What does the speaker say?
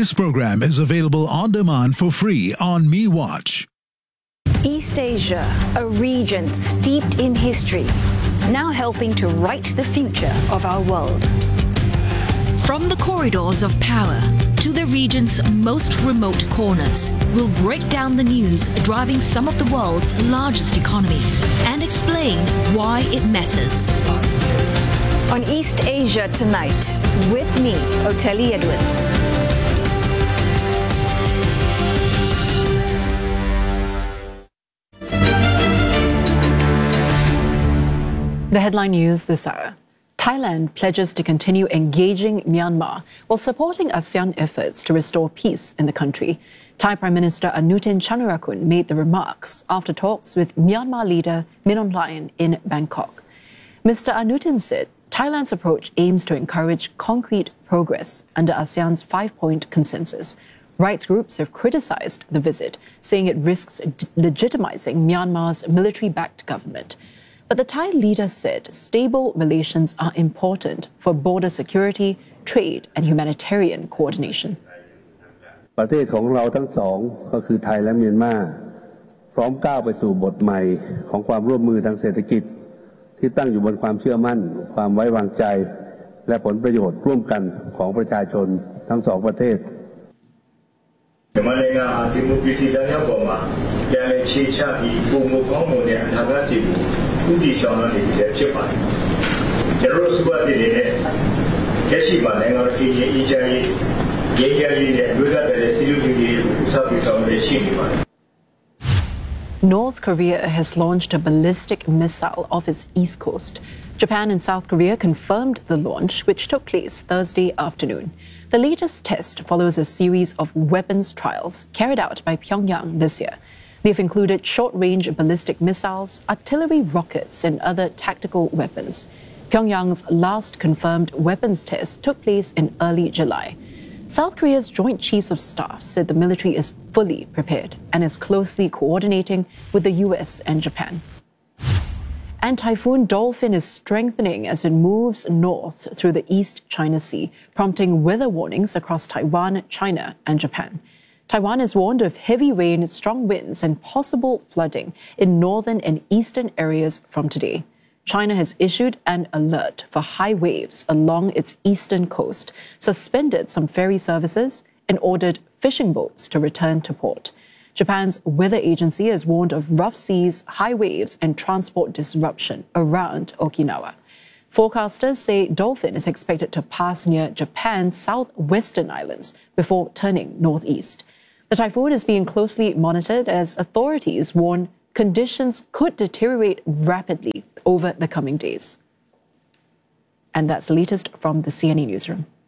This program is available on demand for free on MeWatch. East Asia, a region steeped in history, now helping to write the future of our world. From the corridors of power to the region's most remote corners, we'll break down the news driving some of the world's largest economies and explain why it matters. On East Asia Tonight, with me, Oteli Edwards. The headline news this hour. Thailand pledges to continue engaging Myanmar while supporting ASEAN efforts to restore peace in the country. Thai Prime Minister Anutin Charnvirakul made the remarks after talks with Myanmar leader Min Aung Hlaing in Bangkok. Mr. Anutin said Thailand's approach aims to encourage concrete progress under ASEAN's 5-point consensus. Rights groups have criticized the visit, saying it risks legitimizing Myanmar's military-backed government. But the Thai leader said stable relations are important for border security, trade and humanitarian coordination. ประเทศของเราทั้งสองก็คือไทยและเมียนมาพร้อมก้าวไปสู่บทใหม่ของความร่วมมือทางเศรษฐกิจที่ตั้งอยู่บนความเชื่อมั่นความไว้วางใจและผลประโยชน์ร่วมกันของประชาชนทั้งสองประเทศမြန်မာနိုင်ငံဟာဒီမိုကရေစီလမ်းကြောင်းပေါ်မှာပြန်လည်ခြေချပြီးပုံမကောင်းမွန်တဲ့အနာဂတ်စီကိုဥတည်ဆောင်ရွက်နေပြီဖြစ်ပါတယ်။ကျွန်တော်တို့စုပ်တဲ့နေတဲ့လက်ရှိမှာနိုင်ငံတော်ပြည်ရေးအေဂျင်စီရေးကြရေးနဲ့လူသားတွေစီလူကြီးတွေစပြီးဆောင်ရွက်ရှိနေပါတယ်။ North Korea has launched a ballistic missile off its east coast. Japan and South Korea confirmed the launch, which took place Thursday afternoon. The latest test follows a series of weapons trials carried out by Pyongyang this year. They've included short-range ballistic missiles, artillery rockets, and other tactical weapons. Pyongyang's last confirmed weapons test took place in early July. South Korea's Joint Chiefs of Staff said the military is fully prepared and is closely coordinating with the US and Japan. And Typhoon Dolphin is strengthening as it moves north through the East China Sea, prompting weather warnings across Taiwan, China, and Japan. Taiwan is warned of heavy rain, strong winds, and possible flooding in northern and eastern areas from today. China has issued an alert for high waves along its eastern coast, suspended some ferry services, and ordered fishing boats to return to port. Japan's weather agency has warned of rough seas, high waves, and transport disruption around Okinawa. Forecasters say Dolphin is expected to pass near Japan's southwestern islands before turning northeast. The typhoon is being closely monitored as authorities warn conditions could deteriorate rapidly over the coming days. And that's the latest from the CNA Newsroom.